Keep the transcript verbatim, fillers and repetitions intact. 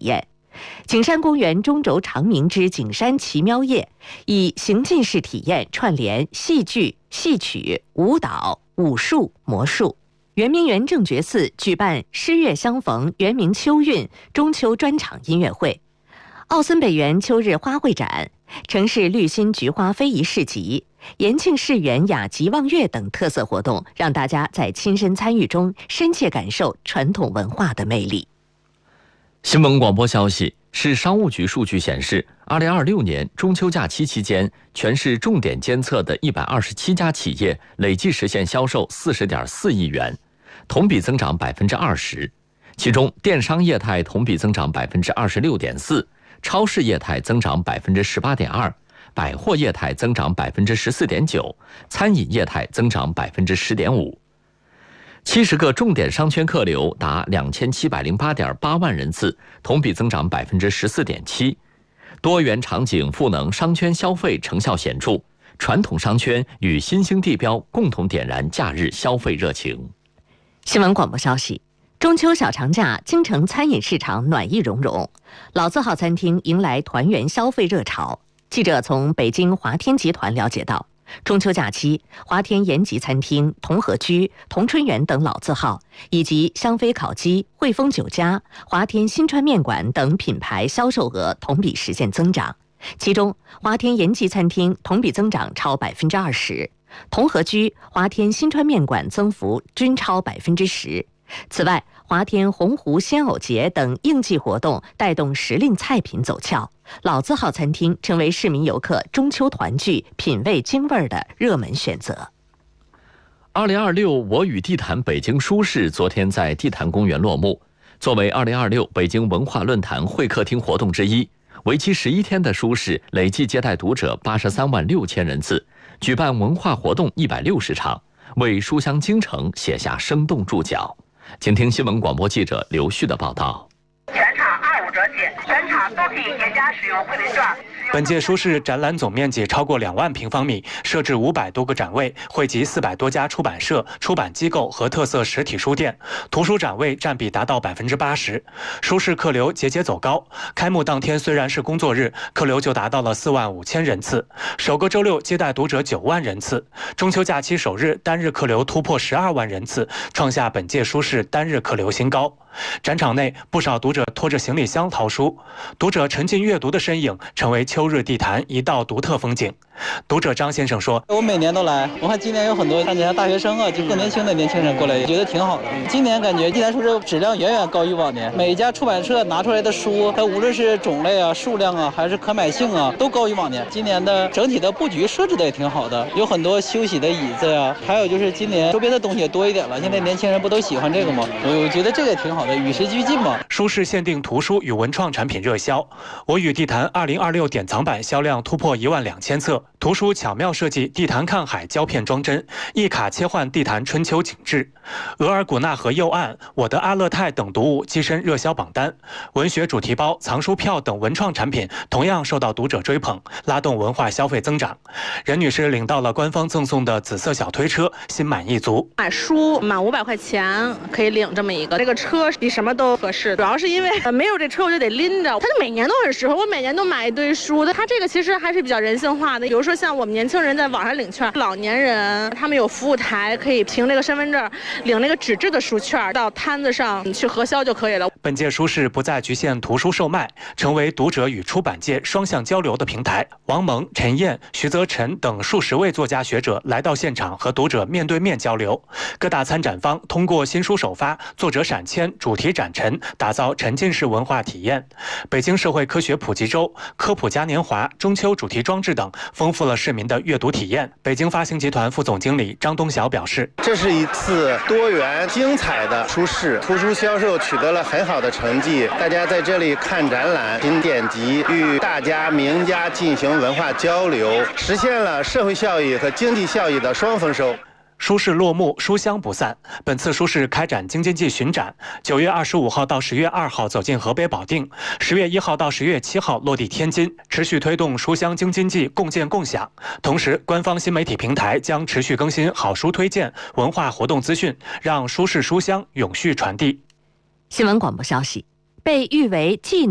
验。景山公园中轴长鸣之景山奇妙夜以行进式体验串联戏剧、戏曲、舞蹈、武术、魔术。圆明园正觉寺举办诗乐相逢圆明秋韵中秋专场音乐会，奥森北园秋日花卉展、城市绿心菊花非遗市集、延庆市园雅集望月等特色活动，让大家在亲身参与中深切感受传统文化的魅力。 新闻广播消息，市商务局数据显示，二零二六年中秋假期期间，全市重点监测的一百二十七家企业累计实现销售四十点四亿元，同比增长百分之二十。其中，电商业态同比增长百分之二十六点四，超市业态增长百分之十八点二，百货业态增长百分之十四点九，餐饮业态增长百分之十点五。七十个重点商圈客流达两千七百零八点八万人次，同比增长百分之十四点七。多元场景赋能商圈消费成效显著，传统商圈与新兴地标共同点燃假日消费热情。 新闻广播消息：中秋小长假，京城餐饮市场暖意融融，老字号餐厅迎来团圆消费热潮。记者从北京华天集团了解到，中秋假期，华天延吉餐厅、同和居、同春园等老字号，以及香飞烤鸡、汇丰酒家、华天新川面馆等品牌销售额同比实现增长。其中，华天延吉餐厅同比增长超百分之二十，同和居、华天新川面馆增幅均超百分之十。此外，华天洪湖鲜藕节等应季活动带动时令菜品走俏，老字号餐厅成为市民游客中秋团聚、品味京味的热门选择。 二零二六我与地坛北京书市昨天在地坛公园落幕。作为二零二六北京文化论坛会客厅活动之一，为期十一天的书市累计接待读者八十三万六千人次，举办文化活动一百六十场，为书香京城写下生动注脚。请听新闻广播记者刘旭的报道。 全场二五折起，全场都可以叠加使用惠民券。 本届书市展览总面积超过两万平方米，设置五百多个展位，汇集四百多家出版社、出版机构和特色实体书店，图书展位占比达到百分之八十。书市客流节节走高，开幕当天虽然是工作日，客流就达到了四万五千人次。首个周六接待读者九万人次，中秋假期首日单日客流突破十二万人次，创下本届书市单日客流新高。展场内，不少读者拖着行李箱淘书，读者沉浸阅读的身影成为秋日地坛一道独特风景。读者张先生说：“ 我每年都来，我看今年有很多看起来大学生啊，就更年轻的年轻人过来，觉得挺好的。今年感觉地坛书市质量远远高于往年，每一家出版社拿出来的书，它无论是种类啊、数量啊，还是可买性啊，都高于往年。今年的整体的布局设置的也挺好的，有很多休息的椅子呀、啊，还有就是今年周边的东西也多一点了。现在年轻人不都喜欢这个吗？我觉得这个也挺好的，与时俱进嘛。” 书市限定图书与文创产品热销，我与地坛二零二六典藏版销量突破一万两千册。图书巧妙设计地坛看海胶片装帧，一卡切换地坛春秋景致。额尔古纳河右岸、我的阿勒泰等读物跻身热销榜单。文学主题包、藏书票等文创产品同样受到读者追捧，拉动文化消费增长。任女士领到了官方赠送的紫色小推车，心满意足。 买书满五百块钱可以领这么一个，这个车比什么都合适。主要是因为没有这车我就得拎着，它就每年都很适合。我每年都买一堆书的，它这个其实还是比较人性化的。比如说像我们年轻人在网上领券，老年人他们有服务台，可以凭这个身份证领那个纸质的书券，到摊子上去核销就可以了。 本届书市不再局限图书售卖，成为读者与出版界双向交流的平台。王蒙、陈燕、徐泽辰等数十位作家学者来到现场和读者面对面交流。各大参展方通过新书首发、作者闪签、主题展陈，打造沉浸式文化体验。北京社会科学普及周、科普嘉年华、中秋主题装置等，丰富了市民的阅读体验。北京发行集团副总经理张东晓表示， 这是一次多元精彩的书市，图书销售取得了很好的成绩，大家在这里看展览、品典籍，与大家名家进行文化交流，实现了社会效益和经济效益的双丰收。 书市落幕，书香不散。本次书市开展京津冀巡展，九月二十五号到十月二号走进河北保定，十月一号到十月七号落地天津，持续推动书香京津冀共建共享。同时，官方新媒体平台将持续更新好书推荐、文化活动资讯，让书市书香永续传递。 新闻广播消息，被誉为技能